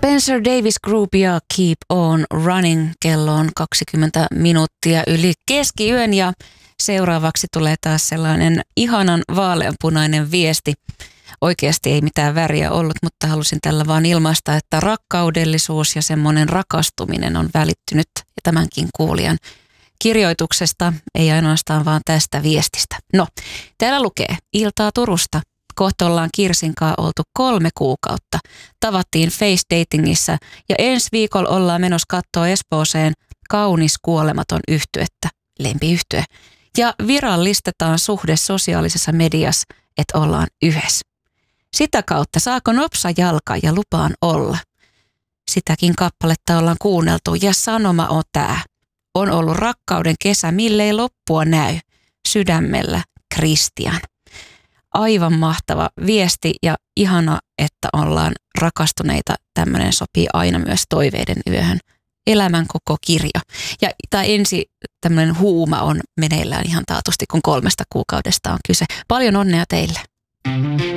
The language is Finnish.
Spencer Davis Group ja Keep on Running. Kello on 20 minuuttia yli keskiyön ja seuraavaksi tulee taas sellainen ihanan vaaleanpunainen viesti. Oikeasti ei mitään väriä ollut, mutta halusin tällä vaan ilmaista, että rakkaudellisuus ja semmoinen rakastuminen on välittynyt tämänkin kuulijan kirjoituksesta, ei ainoastaan vaan tästä viestistä. No, täällä lukee Iltaa Turusta. Kohta ollaan Kirsinkaan oltu 3 kuukautta. Tavattiin Face-datingissa ja ensi viikolla ollaan menossa katsoa Espooseen Kaunis kuolematon yhtyettä, lempiyhtye. Ja virallistetaan suhde sosiaalisessa mediassa, että ollaan yhdessä. Sitä kautta saako nopsa jalka ja lupaan olla. Sitäkin kappaletta ollaan kuunneltu ja sanoma on tää. On ollut rakkauden kesä, millei loppua näy. Sydämellä Kristian. Aivan mahtava viesti ja ihana, että ollaan rakastuneita. Tämmöinen sopii aina myös toiveiden yöhön. Elämän koko kirjo. Ja tai ensi tämmöinen huuma on meneillään ihan taatusti, kun 3 kuukaudesta on kyse. Paljon onnea teille.